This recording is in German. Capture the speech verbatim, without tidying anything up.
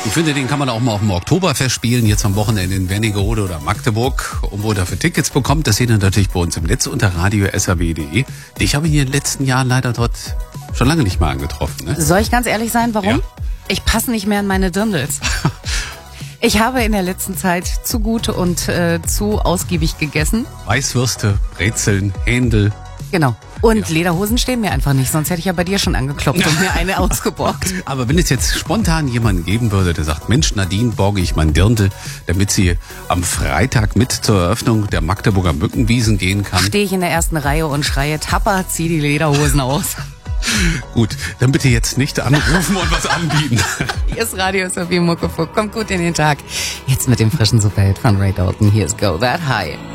Ich finde, den kann man auch mal auf dem Oktoberfest spielen, jetzt am Wochenende in Wernigerode oder Magdeburg. Und wo ihr dafür Tickets bekommt, das seht ihr natürlich bei uns im Netz unter radio punkt s r w punkt d e. Ich habe ihn in den letzten Jahren leider dort schon lange nicht mehr angetroffen. Ne? Soll ich ganz ehrlich sein, warum? Ja. Ich passe nicht mehr in meine Dirndls. Ich habe in der letzten Zeit zu gut und äh, zu ausgiebig gegessen. Weißwürste, Brezeln, Händel. Genau. Und Ja. Lederhosen stehen mir einfach nicht, sonst hätte ich ja bei dir schon angeklopft und mir eine ausgeborgt. Aber wenn es jetzt spontan jemanden geben würde, der sagt, Mensch, Nadine, borge ich mein Dirndl, damit sie am Freitag mit zur Eröffnung der Magdeburger Mückenwiesen gehen kann. Stehe ich in der ersten Reihe und schreie, Tapper, zieh die Lederhosen aus. Gut, dann bitte jetzt nicht anrufen und was anbieten. Hier ist Radio Sophie Muckefuck. Kommt gut in den Tag. Jetzt mit dem frischen Superhit von Ray Dalton. Hier ist Go That High.